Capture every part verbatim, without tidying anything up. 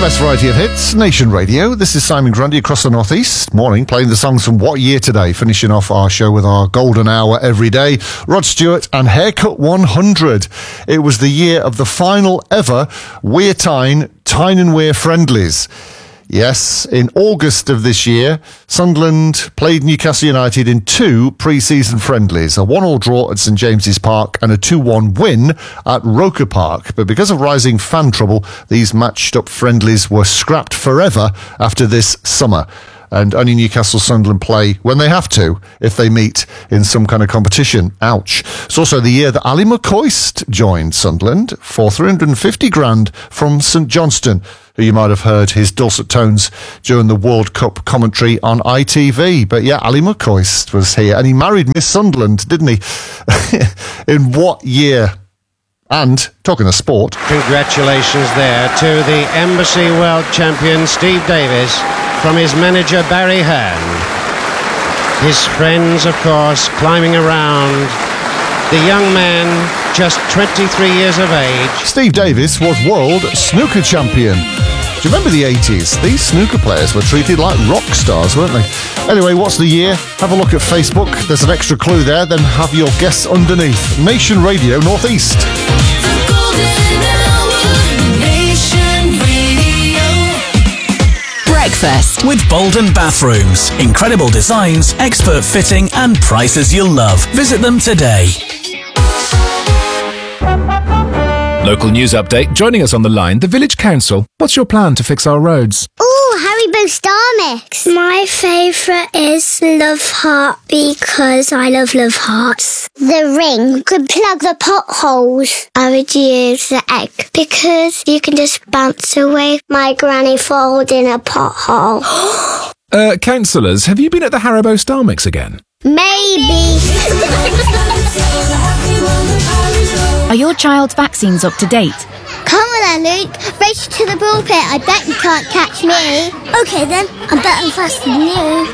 best variety of hits, Nation Radio. This is Simon Grundy across the Northeast. Morning, playing the songs from what year today? Finishing off our show with our golden hour every day. Rod Stewart and Haircut one hundred. It was the year of the final ever Wear Tyne, Tyne and Wear friendlies. Yes, in August of this year, Sunderland played Newcastle United in two pre-season friendlies, a one all draw at St James's Park and a two one win at Roker Park. But because of rising fan trouble, these matched-up friendlies were scrapped forever after this summer. And only Newcastle Sunderland play when they have to, if they meet in some kind of competition. Ouch. It's also the year that Ali McCoist joined Sunderland for three hundred fifty grand from St Johnstone, who you might have heard his dulcet tones during the World Cup commentary on I T V. But yeah, Ali McCoist was here, and he married Miss Sunderland, didn't he? In what year? And, talking of sport... Congratulations there to the Embassy World Champion Steve Davis from his manager Barry Hearn. His friends, of course, climbing around. The young man, just twenty-three years of age. Steve Davis was world snooker champion. Do you remember the eighties? These snooker players were treated like rock stars, weren't they? Anyway, what's the year? Have a look at Facebook. There's an extra clue there. Then have your guess underneath. Nation Radio Northeast. The Golden Hour, Nation Radio. Breakfast with Bolden Bathrooms. Incredible designs, expert fitting and prices you'll love. Visit them today. Local news update. Joining us on the line, the Village Council. What's your plan to fix our roads? Ooh, Haribo Star Mix. My favourite is Love Heart because I love Love Hearts. The ring could plug the potholes. I would use the egg because you can just bounce away my granny falls in a pothole. uh, councillors, have you been at the Haribo Star Mix again? Maybe. Are your child's vaccines up to date? Come on then, Luke. Race to the ball pit. I bet you can't catch me. Okay then, I'm better and faster than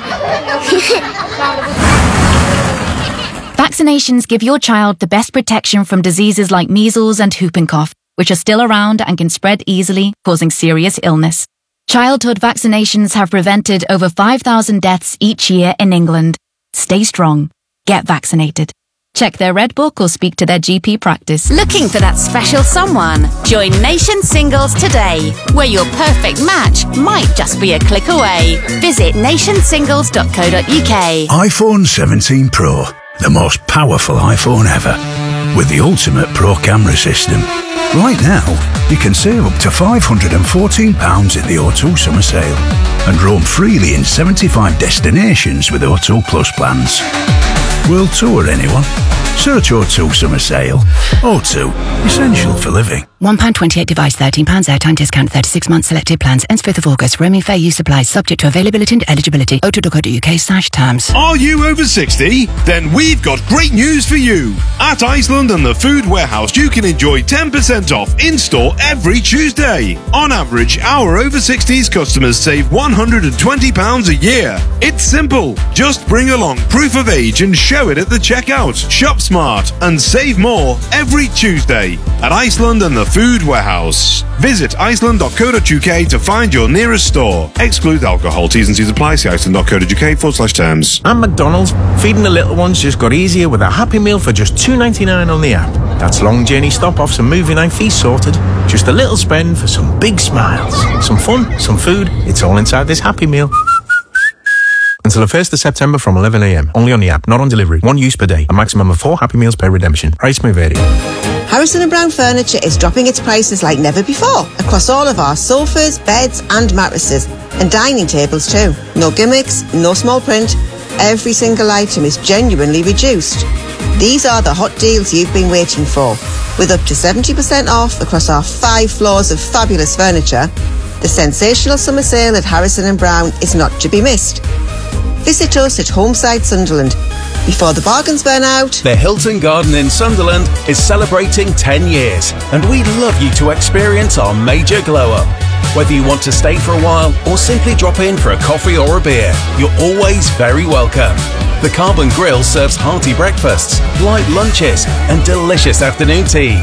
you. Vaccinations give your child the best protection from diseases like measles and whooping cough, which are still around and can spread easily, causing serious illness. Childhood vaccinations have prevented over five thousand deaths each year in England. Stay strong. Get vaccinated. Check their Red Book or speak to their G P practice. Looking for that special someone? Join Nation Singles today, where your perfect match might just be a click away. Visit nation singles dot co dot uk. iPhone seventeen Pro, the most powerful iPhone ever, with the ultimate Pro camera system. Right now, you can save up to five hundred fourteen pounds at the O two Summer Sale and roam freely in seventy-five destinations with O two Plus plans. World Tour, anyone? Search O two Summer Sale. O two, essential for living. one pound twenty-eight device, thirteen pounds airtime discount, thirty-six months selected plans, ends fifth of August. Roaming fair use applies, subject to availability and eligibility. o two dot co dot uk slash terms. Are you over sixty? Then we've got great news for you. At Iceland and the Food Warehouse, you can enjoy ten percent off in-store every Tuesday. On average, our over sixties customers save one hundred twenty pounds a year. It's simple. Just bring along proof of age and show it at the checkout. Shop smart and save more every Tuesday at Iceland and the Food Warehouse. Visit iceland dot co dot uk to find your nearest store. Exclude alcohol. T's and C's apply. See iceland dot co dot uk forward slash terms. And McDonald's, feeding the little ones just got easier with a Happy Meal for just two ninety-nine on the app. That's long journey stop-offs and movie night fees sorted. Just a little spend for some big smiles. Some fun, some food. It's all inside this Happy Meal. Until the first of September from eleven a m. Only on the app, not on delivery. One use per day. A maximum of four Happy Meals per redemption. Price may vary. Harrison and Brown Furniture is dropping its prices like never before across all of our sofas, beds and mattresses and dining tables too. No gimmicks, no small print. Every single item is genuinely reduced. These are the hot deals you've been waiting for. With up to seventy percent off across our five floors of fabulous furniture, the sensational summer sale at Harrison and Brown is not to be missed. Visit us at Homeside Sunderland before the bargains burn out. The Hilton Garden in Sunderland is celebrating ten years and we'd love you to experience our major glow-up. Whether you want to stay for a while or simply drop in for a coffee or a beer, you're always very welcome. The Carbon Grill serves hearty breakfasts, light lunches and delicious afternoon teas.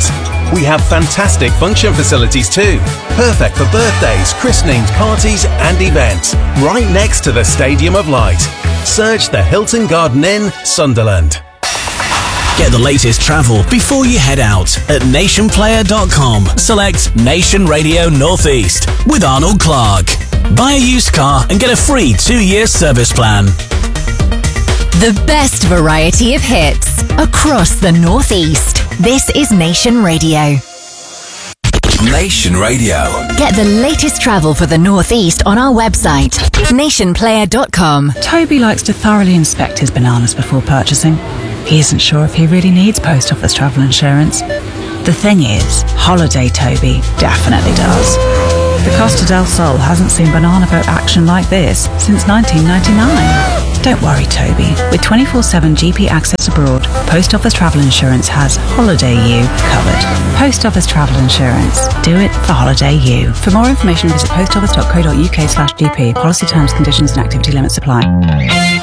We have fantastic function facilities too. Perfect for birthdays, christenings, parties and events. Right next to the Stadium of Light. Search the Hilton Garden Inn, Sunderland. Get the latest travel before you head out at nation player dot com. Select Nation Radio Northeast with Arnold Clark. Buy a used car and get a free two-year service plan. The best variety of hits across the Northeast. This is Nation Radio. Nation Radio. Get the latest travel for the Northeast on our website, nation player dot com. Toby likes to thoroughly inspect his bananas before purchasing. He isn't sure if he really needs post office travel insurance. The thing is, Holiday Toby definitely does. The Costa del Sol hasn't seen banana boat action like this since nineteen ninety-nine. Don't worry, Toby. With twenty-four seven G P access abroad, Post Office Travel Insurance has Holiday U covered. Post Office Travel Insurance. Do it for Holiday U. For more information, visit postoffice dot co dot uk slash GP. Policy terms, conditions and activity limits apply.